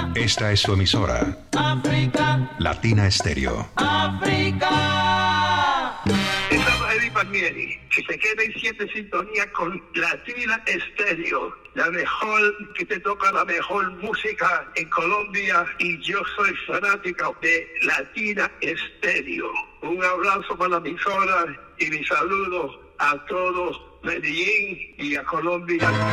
Esta es su emisora. África, Latina Estéreo. África. Esa es Eddie Palmieri, que se quede en 7 sintonía con Latina Estéreo, la mejor, que te toca la mejor música en Colombia, y yo soy fanática de Latina Estéreo. Un abrazo para la emisora y mi saludo a todos Medellín y a Colombia.